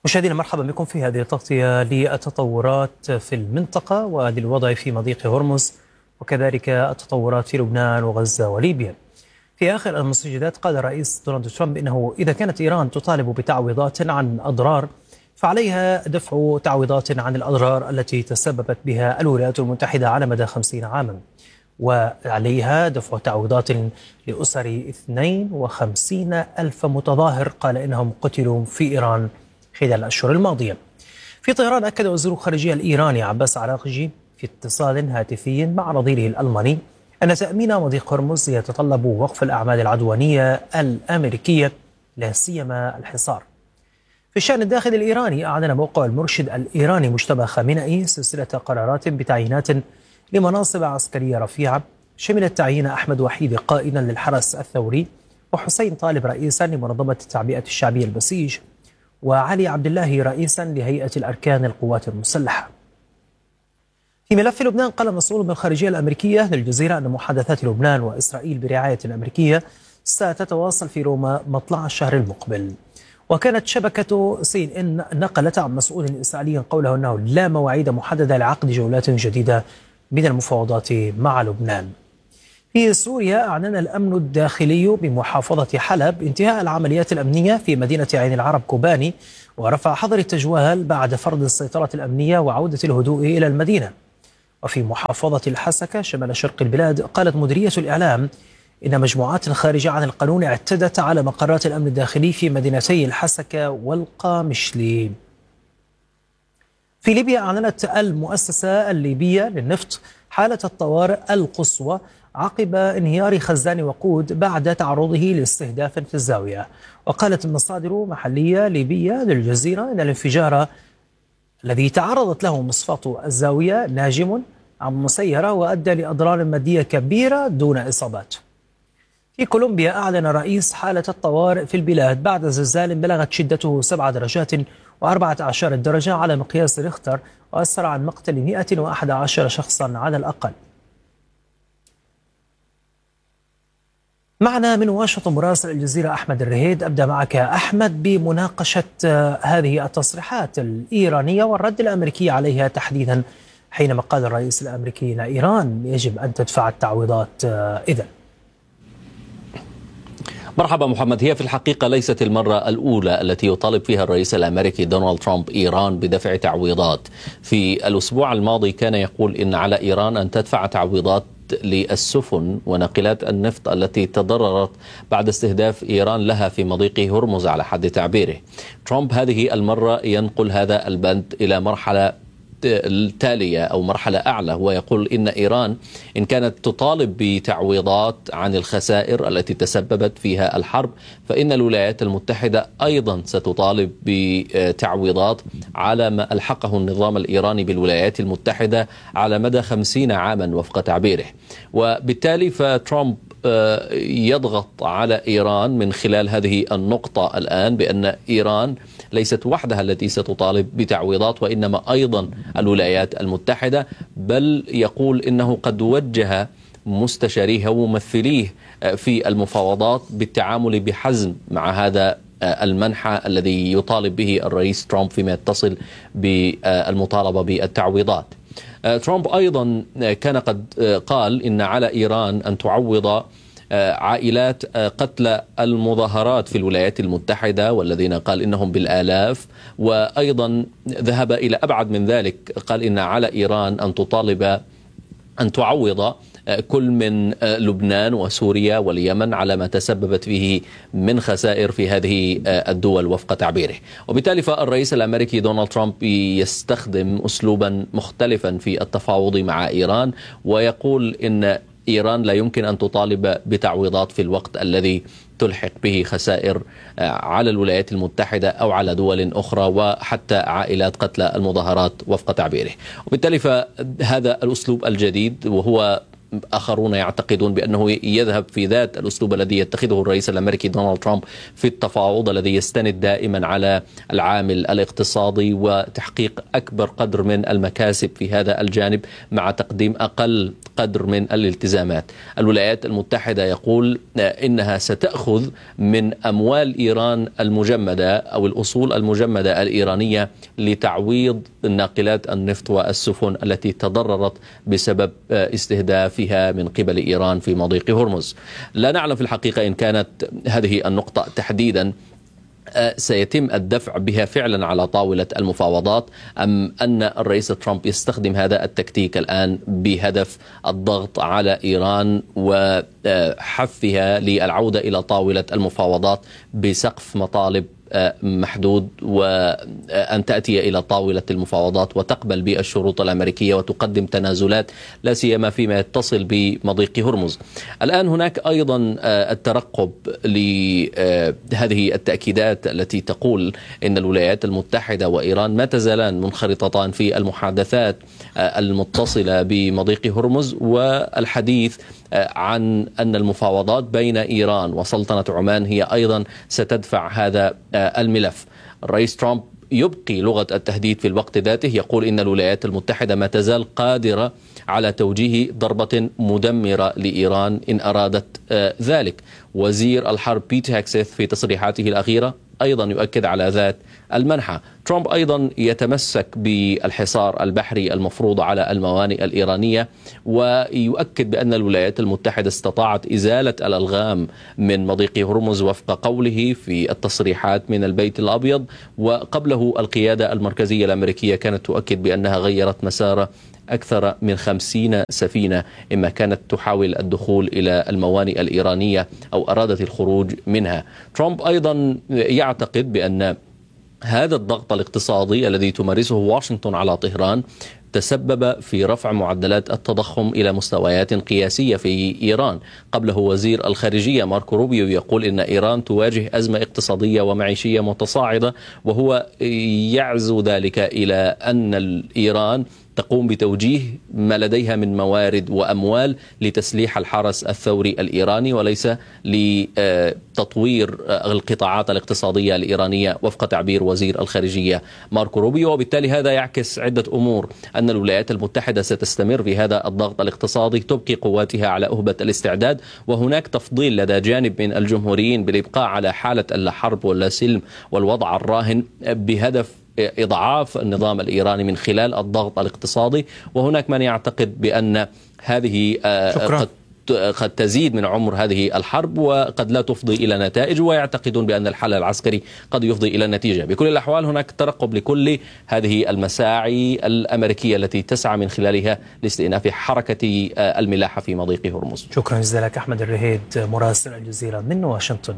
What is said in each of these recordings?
مشاهدينا مرحبا بكم في هذه التغطية للتطورات في المنطقة وللوضع في مضيق هرمز وكذلك التطورات في لبنان وغزة وليبيا. في آخر المستجدات قال الرئيس دونالد ترامب إنه إذا كانت إيران تطالب بتعويضات عن أضرار فعليها دفع تعويضات عن الأضرار التي تسببت بها الولايات المتحدة على مدى 50 عاما، وعليها دفع تعويضات لأسر 52 ألف متظاهر قال إنهم قتلوا في إيران خلال الأشهر الماضية. في طهران أكد وزير الخارجية الإيراني عباس عراقجي في اتصال هاتفي مع نظيره الألماني أن تأمين مضيق هرمز يتطلب وقف الأعمال العدوانية الأمريكية لا سيما الحصار. في الشأن الداخلي الإيراني أعلن موقع المرشد الإيراني مجتبى خامنئي سلسلة قرارات بتعيينات لمناصب عسكرية رفيعة شملت تعيين أحمد وحيد قائدا للحرس الثوري، وحسين طالب رئيسا لمنظمة التعبئة الشعبية البسيج، وعلي عبد الله رئيسا لهيئة الأركان القوات المسلحة. في ملف لبنان قال مسؤول بالخارجية الأمريكية للجزيرة أن محادثات لبنان وإسرائيل برعاية أمريكية ستتواصل في روما مطلع الشهر المقبل. وكانت شبكة CNN نقلت عن مسؤول إسرائيلي قوله أنه لا مواعيد محددة لعقد جولات جديدة من المفاوضات مع لبنان. في سوريا أعلن الأمن الداخلي بمحافظة حلب انتهاء العمليات الأمنية في مدينة عين العرب كوباني، ورفع حظر التجوال بعد فرض السيطرة الأمنية وعودة الهدوء إلى المدينة. وفي محافظة الحسكة شمال شرق البلاد قالت مديرية الإعلام إن مجموعات خارجة عن القانون اعتدت على مقرات الأمن الداخلي في مدينتي الحسكة والقامشلي. في ليبيا أعلنت المؤسسة الليبية للنفط حالة الطوارئ القصوى عقب انهيار خزان وقود بعد تعرضه لاستهداف في الزاوية. وقالت مصادر محلية ليبية للجزيرة إن الانفجار الذي تعرضت له مصفاة الزاوية ناجم عن مسيرة وأدى لأضرار مادية كبيرة دون إصابات. في كولومبيا أعلن رئيس حالة الطوارئ في البلاد بعد زلزال بلغت شدته 7 درجات و14 درجة على مقياس ريختر، وأسفر عن مقتل 111 شخصا على الأقل. معنا من واشنطن مراسل الجزيرة أحمد الرهيد. أبدأ معك أحمد بمناقشة هذه التصريحات الإيرانية والرد الأمريكي عليها تحديدا، حينما قال الرئيس الأمريكي أن إيران يجب أن تدفع التعويضات. إذن مرحبا محمد. هي في الحقيقة ليست المرة الأولى التي يطالب فيها الرئيس الأمريكي دونالد ترامب إيران بدفع تعويضات. في الأسبوع الماضي كان يقول إن على إيران أن تدفع تعويضات للسفن وناقلات النفط التي تضررت بعد استهداف إيران لها في مضيق هرمز على حد تعبيره. ترامب هذه المرة ينقل هذا البند إلى مرحلة التالية أو مرحلة أعلى، ويقول إن إيران إن كانت تطالب بتعويضات عن الخسائر التي تسببت فيها الحرب، فإن الولايات المتحدة أيضا ستطالب بتعويضات على ما ألحقه النظام الإيراني بالولايات المتحدة على مدى 50 عاما وفق تعبيره. وبالتالي فترامب يضغط على إيران من خلال هذه النقطة الآن بأن إيران ليست وحدها التي ستطالب بتعويضات، وإنما أيضا الولايات المتحدة، بل يقول إنه قد وجه مستشاريه وممثليه في المفاوضات بالتعامل بحزم مع هذا المنحى الذي يطالب به الرئيس ترامب فيما يتصل بالمطالبة بالتعويضات. ترامب أيضا كان قد قال إن على إيران أن تعوض عائلات قتلى المظاهرات في الولايات المتحدة والذين قال إنهم بالآلاف، وأيضا ذهب إلى أبعد من ذلك، قال إن على إيران أن تطالب أن تعوض كل من لبنان وسوريا واليمن على ما تسببت فيه من خسائر في هذه الدول وفق تعبيره. وبالتالي فالرئيس الأمريكي دونالد ترامب يستخدم أسلوبا مختلفا في التفاوض مع إيران، ويقول إن إيران لا يمكن أن تطالب بتعويضات في الوقت الذي تلحق به خسائر على الولايات المتحدة أو على دول أخرى وحتى عائلات قتلى المظاهرات وفق تعبيره. وبالتالي فهذا الأسلوب الجديد، وهو آخرون يعتقدون بأنه يذهب في ذات الأسلوب الذي يتخذه الرئيس الأمريكي دونالد ترامب في التفاوض، الذي يستند دائما على العامل الاقتصادي وتحقيق أكبر قدر من المكاسب في هذا الجانب مع تقديم أقل قدر من الالتزامات. الولايات المتحدة يقول إنها ستأخذ من أموال إيران المجمدة أو الأصول المجمدة الإيرانية لتعويض ناقلات النفط والسفن التي تضررت بسبب استهدافها من قبل إيران في مضيق هرمز. لا نعلم في الحقيقة إن كانت هذه النقطة تحديدا سيتم الدفع بها فعلا على طاولة المفاوضات، أم أن الرئيس ترامب يستخدم هذا التكتيك الآن بهدف الضغط على إيران وحثها للعودة إلى طاولة المفاوضات بسقف مطالب محدود، وأن تأتي إلى طاولة المفاوضات وتقبل بالشروط الأمريكية وتقدم تنازلات لا سيما فيما يتصل بمضيق هرمز. الآن هناك أيضا الترقب لهذه التأكيدات التي تقول إن الولايات المتحدة وإيران ما تزالان منخرطتان في المحادثات المتصلة بمضيق هرمز، والحديث عن أن المفاوضات بين إيران وسلطنة عمان هي أيضا ستدفع هذا الملف. الرئيس ترامب يبقي لغة التهديد في الوقت ذاته، يقول إن الولايات المتحدة ما تزال قادرة على توجيه ضربة مدمرة لإيران إن أرادت ذلك. وزير الحرب بيت هيكسيث في تصريحاته الأخيرة أيضا يؤكد على ذات المنحى. ترامب أيضا يتمسك بالحصار البحري المفروض على الموانئ الإيرانية، ويؤكد بأن الولايات المتحدة استطاعت إزالة الألغام من مضيق هرمز وفق قوله في التصريحات من البيت الأبيض، وقبله القيادة المركزية الأمريكية كانت تؤكد بأنها غيرت مسار أكثر من 50 سفينة إما كانت تحاول الدخول إلى الموانئ الإيرانية أو أرادت الخروج منها. ترامب أيضا يعتقد بأن هذا الضغط الاقتصادي الذي تمارسه واشنطن على طهران تسبب في رفع معدلات التضخم إلى مستويات قياسية في إيران. قبله وزير الخارجية ماركو روبيو يقول إن إيران تواجه أزمة اقتصادية ومعيشية متصاعدة، وهو يعزو ذلك إلى أن إيران تقوم بتوجيه ما لديها من موارد وأموال لتسليح الحرس الثوري الإيراني وليس لتطوير القطاعات الاقتصادية الإيرانية وفق تعبير وزير الخارجية ماركو روبيو. وبالتالي هذا يعكس عدة أمور: أن الولايات المتحدة ستستمر في هذا الضغط الاقتصادي، تبقي قواتها على أهبة الاستعداد، وهناك تفضيل لدى جانب من الجمهوريين بالإبقاء على حالة اللا حرب ولا سلم والوضع الراهن بهدف إضعاف النظام الإيراني من خلال الضغط الاقتصادي. وهناك من يعتقد بأن هذه قد تزيد من عمر هذه الحرب وقد لا تفضي إلى نتائج، ويعتقدون بأن الحل العسكري قد يفضي إلى النتيجة. بكل الأحوال هناك ترقب لكل هذه المساعي الأمريكية التي تسعى من خلالها لاستئناف حركة الملاحة في مضيق هرمز. شكرا جزيلا لك أحمد الرهيد مراسل الجزيرة من واشنطن.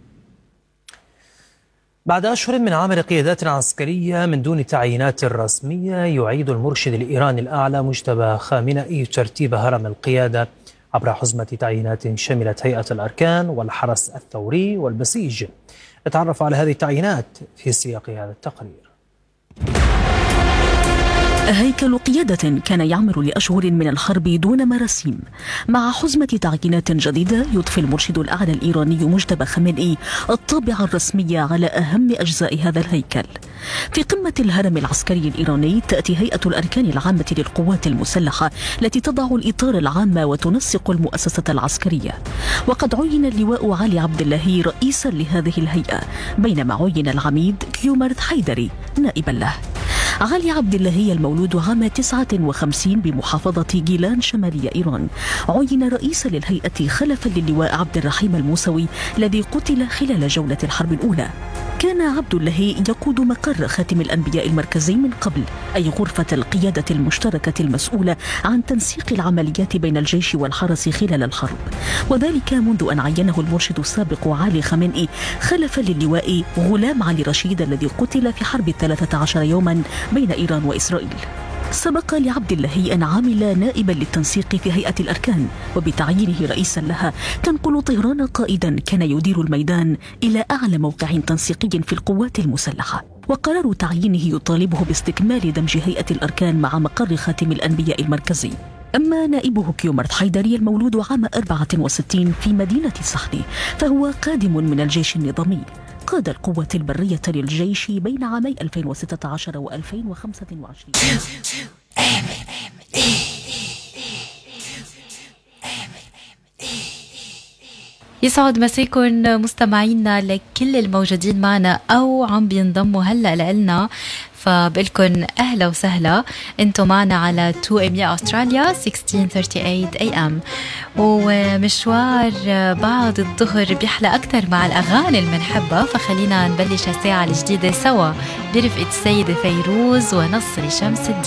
بعد أشهر من عمل قيادات عسكرية من دون تعيينات رسمية، يعيد المرشد الإيراني الأعلى مجتبى خامنئي ترتيب هرم القيادة عبر حزمة تعيينات شملت هيئة الأركان والحرس الثوري والبسيج. نتعرف على هذه التعيينات في سياق هذا التقرير. هيكل قيادة كان يعمل لأشهر من الحرب دون مراسيم، مع حزمة تعيينات جديدة يضفي المرشد الأعلى الإيراني مجتبى خامنئي الطابع الرسمي على أهم أجزاء هذا الهيكل. في قمة الهرم العسكري الإيراني تأتي هيئة الأركان العامة للقوات المسلحة التي تضع الإطار العام وتنسق المؤسسة العسكرية، وقد عين اللواء علي عبد الله رئيسا لهذه الهيئة، بينما عين العميد كيومرث حيدري نائبا له. علي عبد الله المولود عام 59 بمحافظة جيلان شمالية إيران عين رئيسا للهيئة خلفا للواء عبد الرحيم الموسوي الذي قتل خلال جولة الحرب الأولى. كان عبد الله يقود مقر خاتم الأنبياء المركزي من قبل، أي غرفة القيادة المشتركة المسؤولة عن تنسيق العمليات بين الجيش والحرس خلال الحرب، وذلك منذ أن عينه المرشد السابق علي خامنئي خلفا للواء غلام علي رشيد الذي قتل في حرب 13 يوما بين إيران وإسرائيل. سبق لعبد الله أن عمل نائبا للتنسيق في هيئة الأركان، وبتعيينه رئيسا لها تنقل طهران قائدا كان يدير الميدان إلى أعلى موقع تنسيقي في القوات المسلحة. وقرار تعيينه يطالبه باستكمال دمج هيئة الأركان مع مقر خاتم الأنبياء المركزي. أما نائبه كيومرت حيدري المولود عام 64 في مدينة صحني فهو قادم من الجيش النظامي، قاد القوة البرية للجيش بين عامي 2016 و 2025. يسعد مساكم مستمعينا لكل الموجودين معنا أو عم بينضموا هلأ لنا، فبقلكن أهلا وسهلا. انتم معنا على 2AM أستراليا 1638 AM، ومشوار بعد الظهر بيحلى أكتر مع الأغاني المنحبة، فخلينا نبلش الساعة الجديدة سوا برفقة السيدة فيروز ونصر شمس الدين.